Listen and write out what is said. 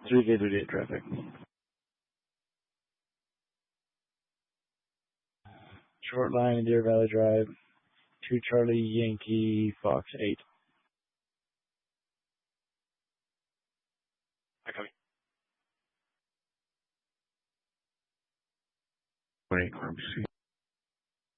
3K38 traffic. Short line, Deer Valley Drive. 2 Charlie Yankee Fox 8. I copy. 28 Corp C.